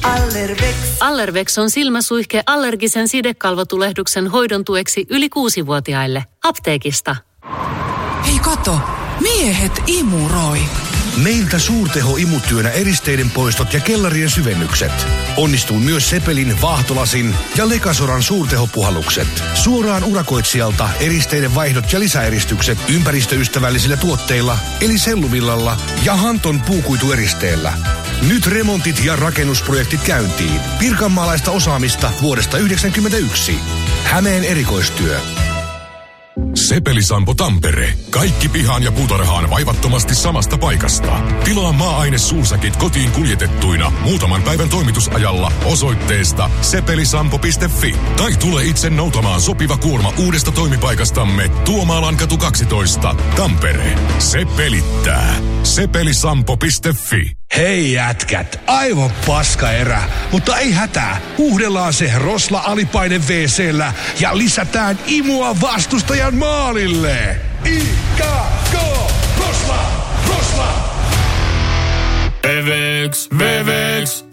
Allervex on silmäsuihke allergisen sidekalvotulehduksen hoidon tueksi yli 6-vuotiaille. Apteekista. Hei kato, miehet imuroi. Meiltä suurteho-imutyönä eristeiden poistot ja kellarien syvennykset. Onnistuu myös Sepelin, Vaahtolasin ja Lekasoran suurtehopuhallukset. Suoraan urakoitsijalta eristeiden vaihdot ja lisäeristykset ympäristöystävällisillä tuotteilla, eli selluvillalla ja Hanton puukuitueristeellä. Nyt remontit ja rakennusprojektit käyntiin. Pirkanmaalaista osaamista vuodesta 1991. Hämeen erikoistyö. Sepeli-Sampo Tampere. Kaikki pihaan ja puutarhaan vaivattomasti samasta paikasta. Tilaa maa-aine suusäkit kotiin kuljetettuina muutaman päivän toimitusajalla osoitteesta sepelisampo.fi. Tai tule itse noutamaan sopiva kuorma uudesta toimipaikastamme Tuomaallankatu 12, Tampere. Se pelittää. Sepelisampo.fi. Hei jätkät, aivan paska erä, mutta ei hätää. Huuhdellaan se Rosla alipaine WC:llä ja lisätään imua vastustajan maalille. IKK Rosla, Rosla. Vevex.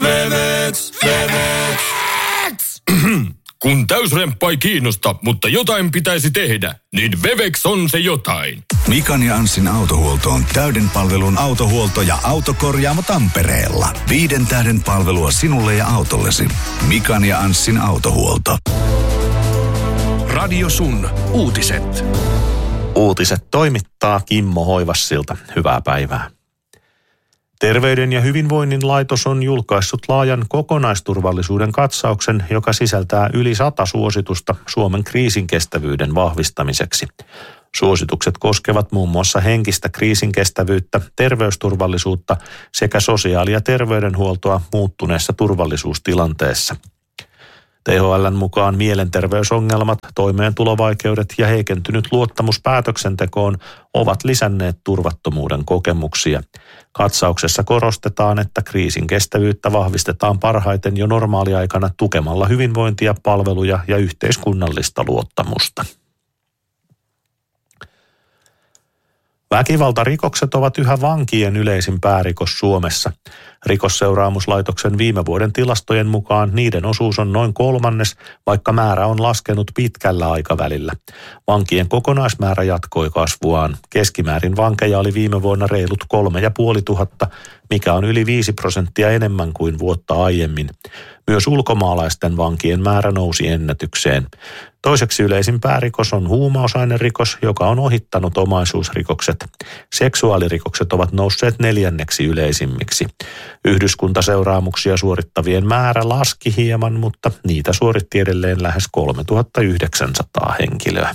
Kun täysremppa ei kiinnosta, mutta jotain pitäisi tehdä, niin Vevex on se jotain. Mikan ja Anssin autohuolto on täyden palvelun autohuolto ja autokorjaamo Tampereella. 5 tähden palvelua sinulle ja autollesi. Mikan ja Anssin autohuolto. Radio Sun uutiset. Uutiset toimittaa Kimmo Hoivassilta. Hyvää päivää. Terveyden ja hyvinvoinnin laitos on julkaissut laajan kokonaisturvallisuuden katsauksen, joka sisältää yli 100 suositusta Suomen kriisinkestävyyden vahvistamiseksi. Suositukset koskevat muun muassa henkistä kriisinkestävyyttä, terveysturvallisuutta sekä sosiaali- ja terveydenhuoltoa muuttuneessa turvallisuustilanteessa. THL:n mukaan mielenterveysongelmat, toimeentulovaikeudet ja heikentynyt luottamus päätöksentekoon ovat lisänneet turvattomuuden kokemuksia. Katsauksessa korostetaan, että kriisin kestävyyttä vahvistetaan parhaiten jo normaaliaikana tukemalla hyvinvointia, palveluja ja yhteiskunnallista luottamusta. Väkivaltarikokset ovat yhä vankien yleisin päärikos Suomessa. Rikosseuraamuslaitoksen viime vuoden tilastojen mukaan niiden osuus on noin 1/3, vaikka määrä on laskenut pitkällä aikavälillä. Vankien kokonaismäärä jatkoi kasvuaan. Keskimäärin vankeja oli viime vuonna reilut 3,500, mikä on yli 5% enemmän kuin vuotta aiemmin. Myös ulkomaalaisten vankien määrä nousi ennätykseen. Toiseksi yleisin päärikos on huumausainerikos, joka on ohittanut omaisuusrikokset. Seksuaalirikokset ovat nousseet 4. yleisimmiksi. Yhdyskuntaseuraamuksia suorittavien määrä laski hieman, mutta niitä suoritti edelleen lähes 3900 henkilöä.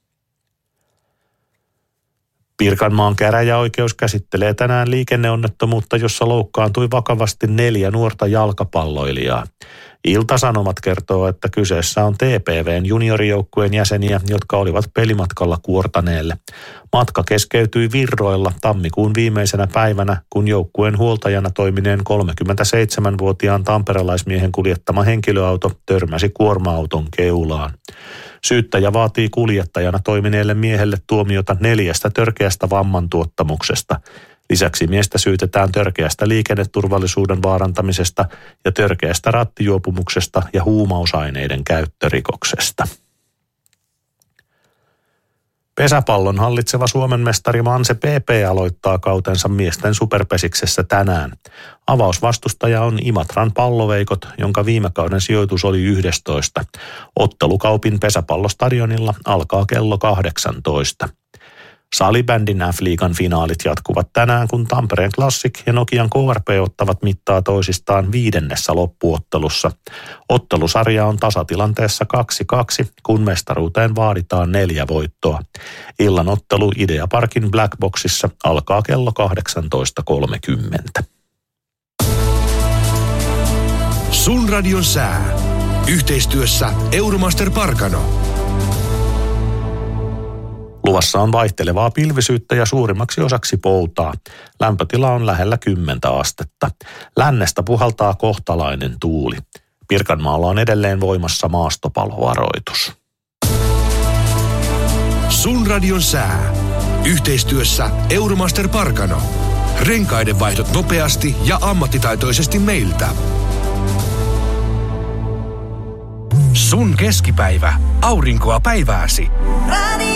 Pirkanmaan käräjäoikeus käsittelee tänään liikenneonnettomuutta, jossa loukkaantui vakavasti 4 nuorta jalkapalloilijaa. Ilta-Sanomat kertoo, että kyseessä on TPV:n juniorijoukkueen jäseniä, jotka olivat pelimatkalla Kuortaneelle. Matka keskeytyi Virroilla tammikuun viimeisenä päivänä, kun joukkueen huoltajana toimineen 37-vuotiaan tamperelaismiehen kuljettama henkilöauto törmäsi kuorma-auton keulaan. Syyttäjä vaatii kuljettajana toimineelle miehelle tuomiota 4 törkeästä vammantuottamuksesta. Lisäksi miestä syytetään törkeästä liikenneturvallisuuden vaarantamisesta ja törkeästä rattijuopumuksesta ja huumausaineiden käyttörikoksesta. Pesäpallon hallitseva Suomen mestari Manse PP aloittaa kautensa miesten superpesiksessä tänään. Avausvastustaja on Imatran Palloveikot, jonka viime kauden sijoitus oli 11. Ottelu Kaupin pesäpallostadionilla alkaa kello 18. Salibändin F-liigan finaalit jatkuvat tänään, kun Tampereen Classic ja Nokian KRP ottavat mittaa toisistaan 5. loppuottelussa. Ottelusarja on tasatilanteessa 2-2, kun mestaruuteen vaaditaan 4 voittoa. Illan ottelu Ideaparkin Black Boxissa alkaa kello 18.30. Sun radion sää. Yhteistyössä Euromaster Parkano. Luvassa on vaihtelevaa pilvisyyttä ja suurimmaksi osaksi poutaa. Lämpötila on lähellä 10 astetta. Lännestä puhaltaa kohtalainen tuuli. Pirkanmaalla on edelleen voimassa maastopalovaroitus. Sun radion sää. Yhteistyössä Euromaster Parkano. Renkaiden vaihdot nopeasti ja ammattitaitoisesti meiltä. Sun keskipäivä. Aurinkoa päivääsi.